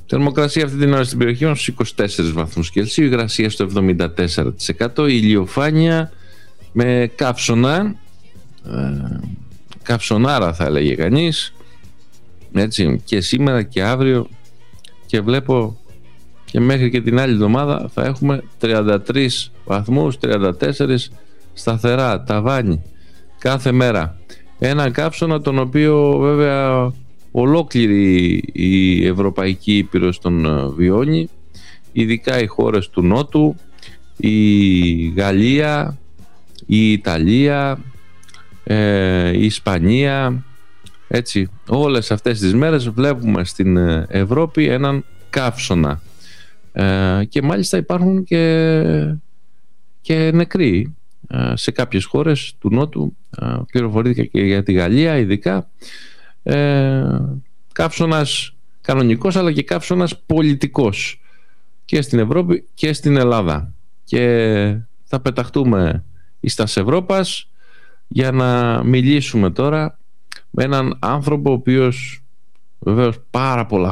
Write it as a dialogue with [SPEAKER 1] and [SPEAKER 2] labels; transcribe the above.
[SPEAKER 1] Θερμοκρασία αυτή την ώρα στην περιοχή μας στους 24 βαθμούς Κελσίου, υγρασία στο 74%, ηλιοφάνεια με καύσωνα, καυσονάρα θα έλεγε κανείς, έτσι, και σήμερα και αύριο, και βλέπω και μέχρι και την άλλη εβδομάδα θα έχουμε 33 βαθμούς, 34 σταθερά, ταβάνι κάθε μέρα. Ένα καύσωνα τον οποίο βέβαια ολόκληρη η Ευρωπαϊκή Ήπειρος τον βιώνει, ειδικά οι χώρες του Νότου, η Γαλλία, η Ιταλία, η Ισπανία, έτσι, όλες αυτές τις μέρες βλέπουμε στην Ευρώπη έναν καύσωνα, και μάλιστα υπάρχουν και νεκροί σε κάποιες χώρες του Νότου. Πληροφορήθηκα και για τη Γαλλία ειδικά, καύσωνας κανονικός αλλά και καύσωνας πολιτικός και στην Ευρώπη και στην Ελλάδα, και θα πεταχτούμε εις τας Ευρώπας για να μιλήσουμε τώρα με έναν άνθρωπο ο οποίος βεβαίως πάρα πολλά